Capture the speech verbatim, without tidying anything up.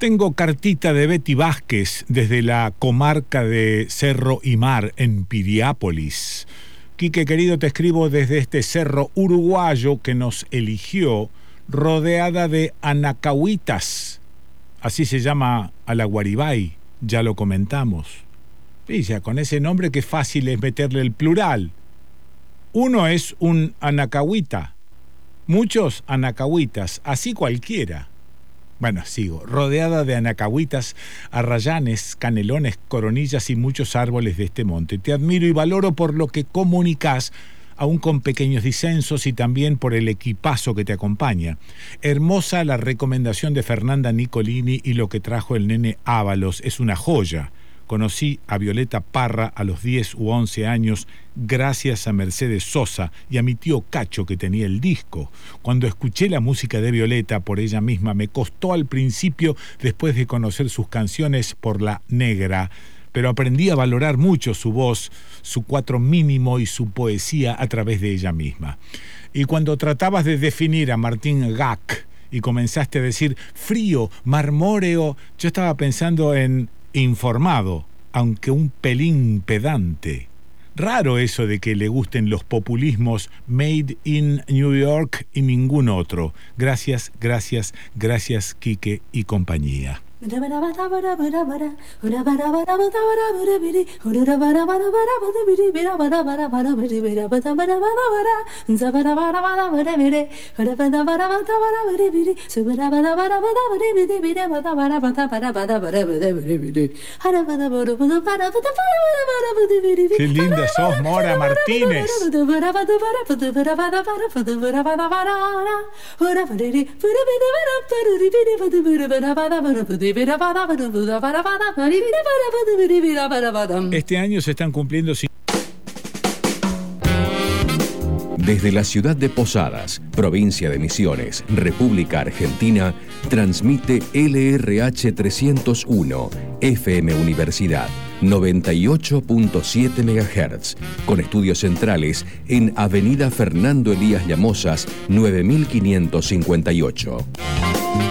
Tengo cartita de Betty Vázquez desde la comarca de Cerro y Mar en Piriápolis. Quique querido, te escribo desde este cerro uruguayo que nos eligió, rodeada de anacahuitas. Así se llama a la Guaribay, ya lo comentamos. Y ya con ese nombre que fácil es meterle el plural. Uno es un anacahuita, muchos anacahuitas, así cualquiera. Bueno, sigo, rodeada de anacahuitas, arrayanes, canelones, coronillas y muchos árboles de este monte. Te admiro y valoro por lo que comunicás, aún con pequeños disensos, y también por el equipazo que te acompaña. Hermosa la recomendación de Fernanda Nicolini y lo que trajo el nene Ábalos, es una joya. Conocí a Violeta Parra a los diez u once años gracias a Mercedes Sosa y a mi tío Cacho que tenía el disco. Cuando escuché la música de Violeta por ella misma me costó al principio, después de conocer sus canciones por La Negra, pero aprendí a valorar mucho su voz, su cuatro mínimo y su poesía a través de ella misma. Y cuando tratabas de definir a Martín Gac y comenzaste a decir frío, marmóreo, yo estaba pensando en informado, aunque un pelín pedante. Raro eso de que le gusten los populismos made in New York y ningún otro. Gracias, gracias, gracias, Quique y compañía. Qué linda sos, Mora Martínez. Este año se están cumpliendo... Desde la ciudad de Posadas, provincia de Misiones, República Argentina, transmite L R H trescientos uno, F M Universidad, noventa y ocho punto siete megahertz, con estudios centrales en Avenida Fernando Elías Llamosas, nueve mil quinientos cincuenta y ocho.